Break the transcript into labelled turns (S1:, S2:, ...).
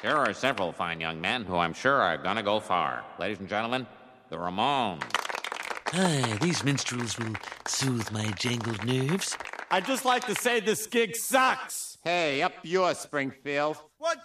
S1: Here are several fine young men who I'm sure are gonna go far. Ladies and gentlemen, the Ramones.
S2: Aye, these minstrels will soothe my jangled nerves.
S3: I'd just like to say this gig sucks.
S4: Hey, up yours, Springfield.